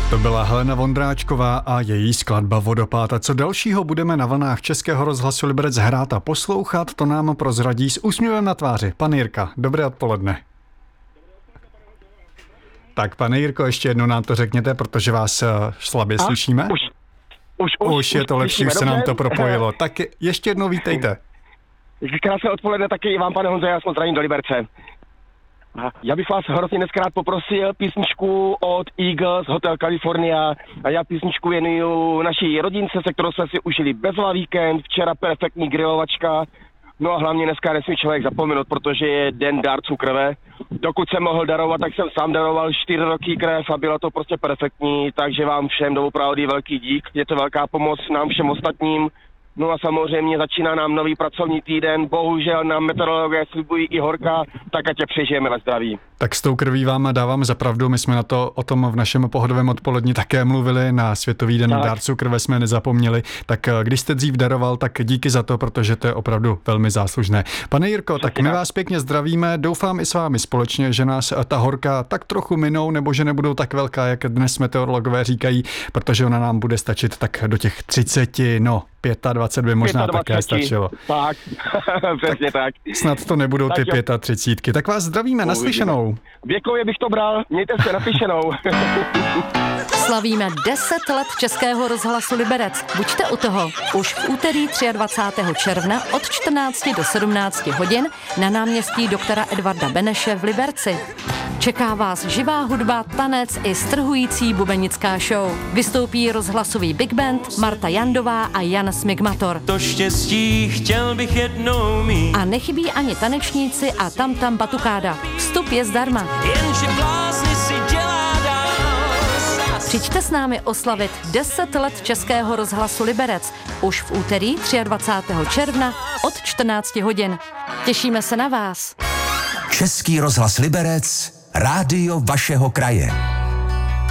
To byla Helena Vondráčková a její skladba Vodopád. A co dalšího budeme na vlnách Českého rozhlasu Liberec hrát a poslouchat, to nám prozradí s úsměvem na tváři pan Jirka. Dobré odpoledne. Tak, pane Jirko, ještě jednou nám to řekněte, protože vás slabě slyšíme. Už je to lepší, už se nám to propojilo. Tak ještě jednou vítejte. Krásné odpoledne taky i vám, pane Honzo, já jsem zdravím do Liberce. Já bych vás hrozně dneska rád poprosil písničku od Eagles, Hotel California, a já písničku věnuju naší rodince, se kterou jsme si užili bezva víkend, včera perfektní grilovačka, no a hlavně dneska nesmí člověk zapomenout, protože je den dárců krve. Dokud jsem mohl darovat, tak jsem sám daroval 4 roky krev a bylo to prostě perfektní, takže vám všem doopravdy velký dík, je to velká pomoc nám všem ostatním. No a samozřejmě začíná nám nový pracovní týden, bohužel nám meteorologové slibují i horka, tak ať je přežijeme ve zdraví. Tak s tou krví vám dáváme za pravdu, my jsme o tom v našem pohodovém odpoledni také mluvili, na Světový den dárců krve jsme nezapomněli, tak když jste dřív daroval, tak díky za to, protože to je opravdu velmi záslužné. Pane Jirko, tak my vás pěkně zdravíme, doufám i s vámi společně, že nás ta horka tak trochu minou, nebo že nebudou tak velká, jak dnes meteorologové říkají, protože ona nám bude stačit tak do těch 30, 25 by možná také stačilo. Tak, přesně tak. Snad to nebudou ty 35. Tak vás zdravíme, naslyšenou. Věkově bych to bral, mějte se, naslyšenou. Slavíme 10 let Českého rozhlasu Liberec. Buďte u toho. Už v úterý 23. června od 14 do 17 hodin na náměstí doktora Edvarda Beneše v Liberci. Čeká vás živá hudba, tanec i strhující bubenická show. Vystoupí rozhlasový big band Marta Jandová a Jan Smigmator. To štěstí chtěl bych jednou mít. A nechybí ani tanečníci a tam batukáda. Vstup je zdarma. Jenže blázni si dělá dál. Přijďte s námi oslavit 10 let Českého rozhlasu Liberec. Už v úterý 23. června od 14 hodin. Těšíme se na vás. Český rozhlas Liberec, rádio vašeho kraje.